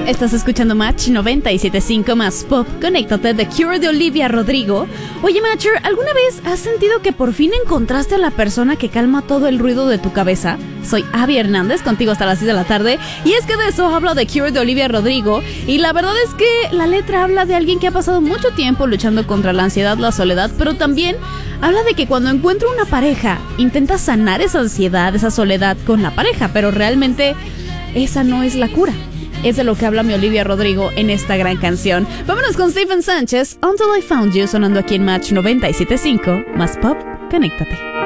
Estás escuchando Match 97.5 más Pop. Conéctate, The Cure de Olivia Rodrigo. Oye, Matcher, ¿alguna vez has sentido que por fin encontraste a la persona que calma todo el ruido de tu cabeza? Soy Abby Hernández, contigo hasta las 6 de la tarde. Y es que de eso habla The Cure de Olivia Rodrigo. Y la verdad es que la letra habla de alguien que ha pasado mucho tiempo luchando contra la ansiedad, la soledad, pero también habla de que cuando encuentra una pareja, intenta sanar esa ansiedad, esa soledad con la pareja, pero realmente esa no es la cura. Es de lo que habla mi Olivia Rodrigo en esta gran canción. Vámonos con Stephen Sánchez, Until I Found You, sonando aquí en Match 97.5, más Pop, conéctate.